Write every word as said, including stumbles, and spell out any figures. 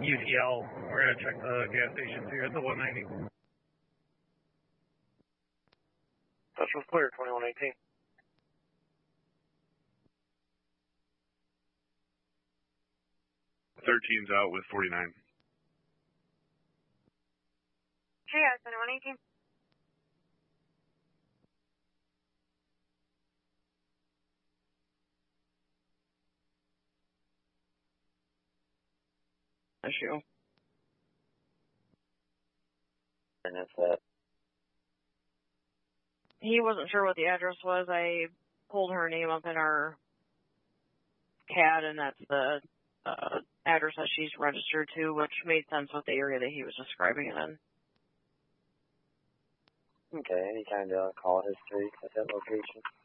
U T L. We're going to check the gas stations here at the one ninety. Central clear, twenty-one eighteen. thirteen's out with forty-nine. Hey, guys, twenty-one eighteen. Issue. And that's that. He wasn't sure what the address was. I pulled her name up in our C A D, and that's the uh, address that she's registered to, which made sense with the area that he was describing it in. Okay, any kind of call history at that location?